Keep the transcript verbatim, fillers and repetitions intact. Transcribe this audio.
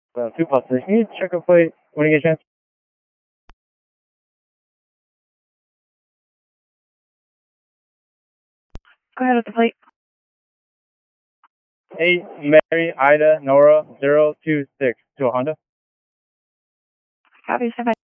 Uh, two buses. Can you check a plate when you get a chance? Go ahead with the plate. Eight Mary Ida Nora zero two six to a Honda. Copy, stand by.